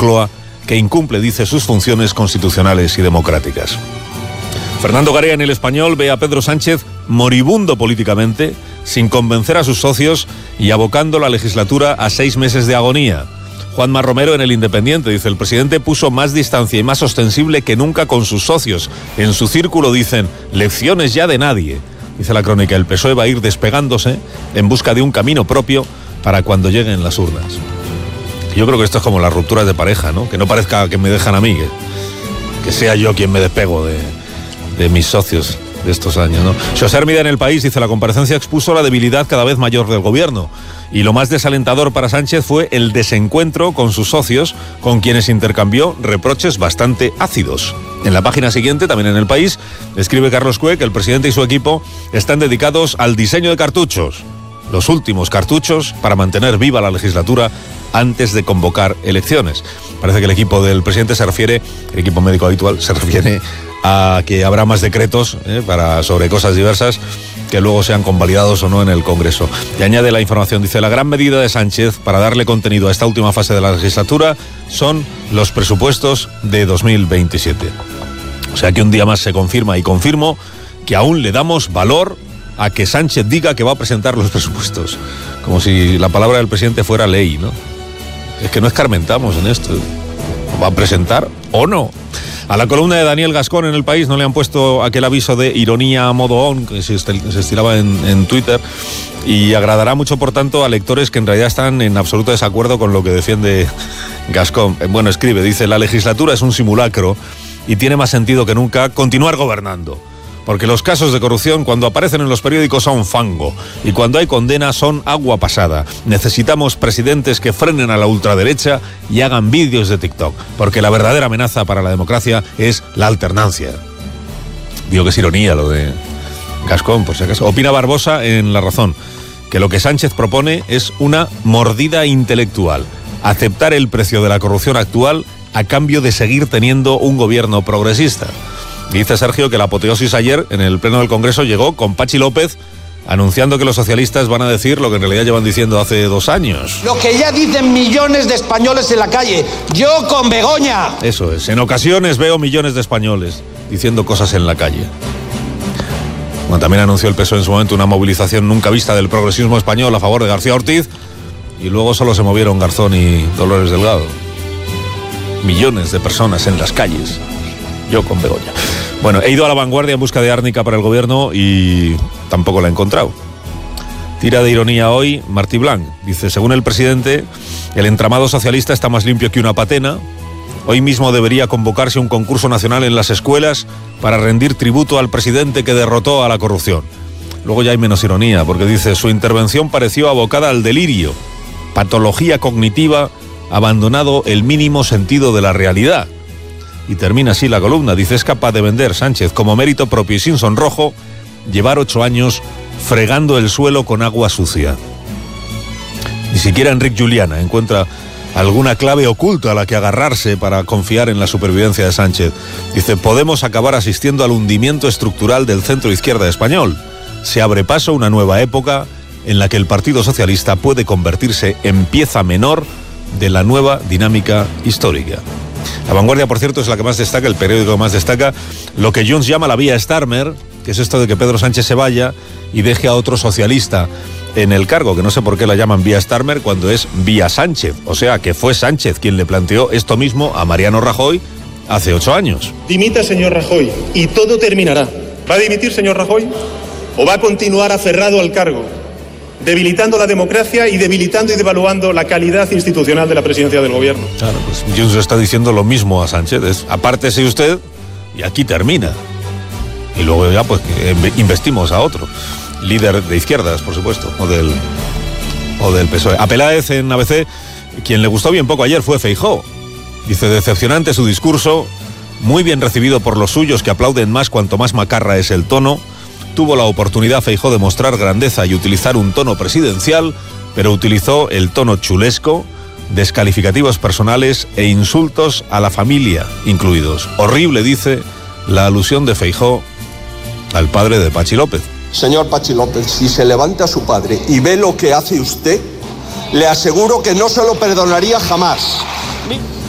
Moncloa, que incumple, dice, sus funciones constitucionales y democráticas. Fernando Garea en El Español ve a Pedro Sánchez moribundo políticamente, sin convencer a sus socios y abocando la legislatura a 6 meses de agonía. Juanma Romero en El Independiente dice: el presidente puso más distancia y más ostensible que nunca con sus socios. En su círculo dicen: lecciones ya de nadie. Dice la crónica: el PSOE va a ir despegándose en busca de un camino propio para cuando lleguen las urnas. Yo creo que esto es como las rupturas de pareja, ¿no? Que no parezca que me dejan a mí, que sea yo quien me despego de mis socios de estos años, ¿no? José Hermida en El País dice: la comparecencia expuso la debilidad cada vez mayor del gobierno, y lo más desalentador para Sánchez fue el desencuentro con sus socios, con quienes intercambió reproches bastante ácidos. En la página siguiente, también en El País, escribe Carlos Cue que el presidente y su equipo están dedicados al diseño de cartuchos, los últimos cartuchos para mantener viva la legislatura antes de convocar elecciones. Parece que el equipo del presidente el equipo médico habitual, se refiere a que habrá más decretos sobre cosas diversas que luego sean convalidados o no en el Congreso. Y añade la información, dice: la gran medida de Sánchez para darle contenido a esta última fase de la legislatura son los presupuestos de 2027. O sea que un día más se confirma y confirmo que aún le damos valor a que Sánchez diga que va a presentar los presupuestos, como si la palabra del presidente fuera ley, ¿no? Es que no escarmentamos en esto. ¿Va a presentar o no? A la columna de Daniel Gascón en El País no le han puesto aquel aviso de ironía a modo on que se estilaba en Twitter, y agradará mucho, por tanto, a lectores que en realidad están en absoluto desacuerdo con lo que defiende Gascón. Bueno, escribe, dice: la legislatura es un simulacro y tiene más sentido que nunca continuar gobernando. Porque los casos de corrupción, cuando aparecen en los periódicos, son fango, y cuando hay condena son agua pasada. Necesitamos presidentes que frenen a la ultraderecha y hagan vídeos de TikTok, porque la verdadera amenaza para la democracia es la alternancia. Digo que es ironía lo de Gascón, por si acaso. Opina Barbosa en La Razón que lo que Sánchez propone es una mordida intelectual: aceptar el precio de la corrupción actual a cambio de seguir teniendo un gobierno progresista. Dice Sergio que la apoteosis ayer en el Pleno del Congreso llegó con Patxi López anunciando que los socialistas van a decir lo que en realidad llevan diciendo hace 2 años. Lo que ya dicen millones de españoles en la calle, yo con Begoña. Eso es, en ocasiones veo millones de españoles diciendo cosas en la calle. Bueno, también anunció el PSOE en su momento una movilización nunca vista del progresismo español a favor de García Ortiz, y luego solo se movieron Garzón y Dolores Delgado. Millones de personas en las calles. Yo con Begoña. Bueno, he ido a La Vanguardia en busca de árnica para el gobierno y tampoco la he encontrado. Tira de ironía hoy Martí Blanc. Dice: según el presidente, el entramado socialista está más limpio que una patena. Hoy mismo debería convocarse un concurso nacional en las escuelas para rendir tributo al presidente que derrotó a la corrupción. Luego ya hay menos ironía, porque dice: su intervención pareció abocada al delirio, patología cognitiva, abandonado el mínimo sentido de la realidad. Y termina así la columna, dice: es capaz de vender Sánchez como mérito propio y sin sonrojo llevar 8 años fregando el suelo con agua sucia. Ni siquiera Enric Juliana encuentra alguna clave oculta a la que agarrarse para confiar en la supervivencia de Sánchez. Dice: podemos acabar asistiendo al hundimiento estructural del centro izquierda español. Se abre paso a una nueva época en la que el Partido Socialista puede convertirse en pieza menor de la nueva dinámica histórica. La Vanguardia, por cierto, es la que más destaca, el periódico que más destaca lo que Junts llama la vía Starmer, que es esto de que Pedro Sánchez se vaya y deje a otro socialista en el cargo, que no sé por qué la llaman vía Starmer cuando es vía Sánchez. O sea, que fue Sánchez quien le planteó esto mismo a Mariano Rajoy hace 8 años. Dimita, señor Rajoy, y todo terminará. ¿Va a dimitir, señor Rajoy? ¿O va a continuar aferrado al cargo, debilitando la democracia y debilitando y devaluando la calidad institucional de la presidencia del gobierno? Claro, pues Junts está diciendo lo mismo a Sánchez: es apártese usted y aquí termina. Y luego ya pues investimos a otro líder de izquierdas, por supuesto, o del PSOE. A Peláez en ABC, quien le gustó bien poco ayer fue Feijóo. Dice: decepcionante su discurso, muy bien recibido por los suyos, que aplauden más cuanto más macarra es el tono. Tuvo la oportunidad Feijóo de mostrar grandeza y utilizar un tono presidencial, pero utilizó el tono chulesco, descalificativos personales e insultos a la familia incluidos. Horrible, dice, la alusión de Feijóo al padre de Patxi López. Señor Patxi López, si se levanta su padre y ve lo que hace usted, le aseguro que no se lo perdonaría jamás.